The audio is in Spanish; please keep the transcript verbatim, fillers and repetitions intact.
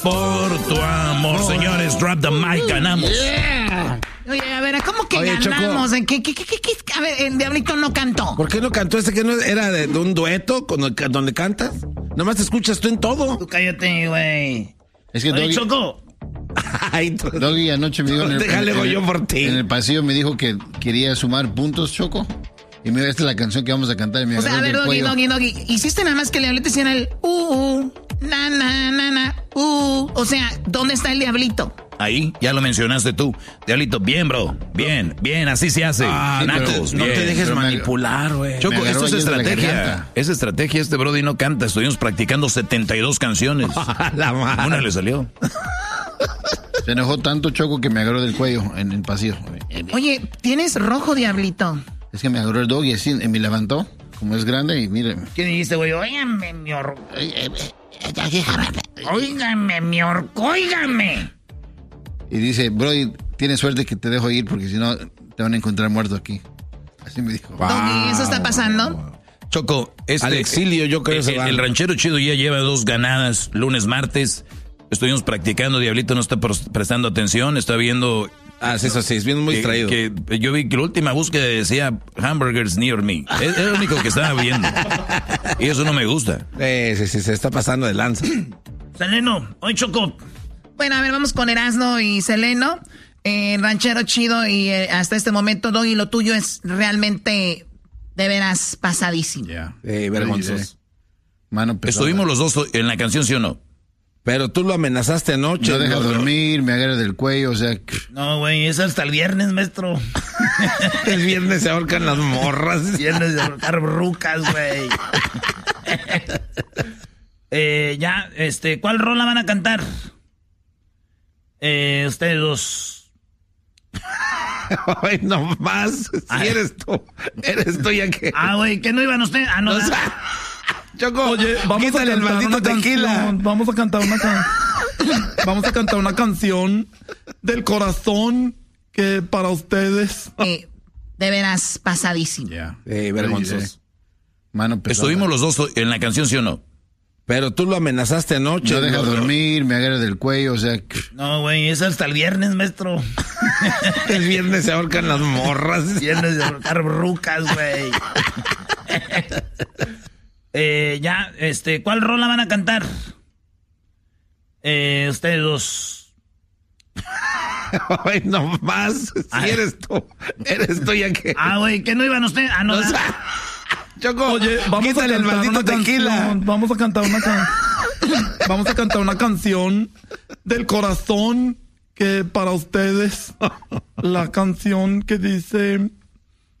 Por tu amor, oh, señores, drop the mic, ganamos. Yeah. Oye, a ver, ¿cómo que Oye, ganamos? ¿En qué, qué, qué, qué, qué? A ver, el Diablito no cantó. ¿Por qué no cantó? ¿Este que no era de, de un dueto con el, donde cantas? Nomás te escuchas tú en todo. Tú cállate, güey. Es que Oye, Doggy, Choco. Doggy anoche me dijo en el, Déjale, en, en, yo por ti. en el pasillo me dijo que quería sumar puntos, Choco. Y me dijo, esta es la canción que vamos a cantar. Y me o sea, a ver, Doggy, Doggy, Doggy. Hiciste nada más que el Diablito hiciera el uh, uh, na, na, na, na, uh. O sea, ¿dónde está el Diablito? Ahí, ya lo mencionaste tú. Diablito, bien, bro. Bien, bien, así se hace. Ah, Nacos, no te dejes manipular, güey. Choco, esto es estrategia. Es estrategia, este brody no canta. Estuvimos practicando setenta y dos canciones. La madre. Una le salió. Se enojó tanto, Choco, que me agarró del cuello en el pasillo. Oye, ¿tienes rojo, Diablito? Es que me agarró el Doggy así, y me levantó, como es grande, y mire. ¿Qué dijiste, güey? Óigame, mi orco. Óigame, mi orco, óigame. Y dice, Brody, tienes suerte que te dejo ir porque si no te van a encontrar muerto aquí. Así me dijo. Wow. Doggy, ¿eso está pasando? Choco, este, al exilio yo creo que el, el ranchero chido ya lleva dos ganadas, lunes, martes. Estuvimos practicando, Diablito no está prestando atención, está viendo... Ah, sí, eso sí, es bien muy que, distraído. Que yo vi que la última búsqueda decía hamburgers near me. Es, es lo único que estaba viendo. Y eso no me gusta. Sí, sí, sí, se está pasando de lanza. Seleno, hoy Choco. Bueno, a ver, vamos con Erasmo y Seleno. Eh, ranchero chido y eh, hasta este momento, Doggy, lo tuyo es realmente de veras pasadísimo. Ya. Yeah. Eh, vergonzoso. Mano pesada. Estuvimos los dos en la canción, ¿sí o no? Pero tú lo amenazaste anoche. No deja no, dormir, me agarra del cuello, o sea... No, güey, eso hasta el viernes, maestro. El viernes se ahorcan las morras. El viernes se ahorcan rucas, güey. eh, ya, este, ¿cuál rola van a cantar? Eh, ustedes dos. Ay, no más. Si Ay. eres tú. Eres tú ya que... Ah, güey, ¿qué no iban ustedes? Ah, no. no no. Choco, oye, vamos a cantar el maldito una tequila. Canción, vamos a cantar una can... vamos a cantar una canción del corazón que para ustedes eh, de veras pasadísimo. Ya. Yeah. Eh, vergonzoso. Mano pesada. Estuvimos los dos en la canción, ¿sí o no? Pero tú lo amenazaste anoche. No deja no, dormir, me agarra del cuello, o sea... No, güey, eso hasta el viernes, maestro. El viernes se ahorcan las morras. El viernes se ahorcan rucas, güey. eh, ya, este, ¿cuál rola van a cantar? Eh, ustedes dos. Ay, no más. Si Ay. eres tú. Eres tú ya que... Ah, güey, ¿qué no iban ustedes? Ah, no. O sea, Choco, oye, vamos a cantar el maldito una tequila. Canción, vamos a cantar una can... Vamos a cantar una canción del corazón que para ustedes, la canción que dice...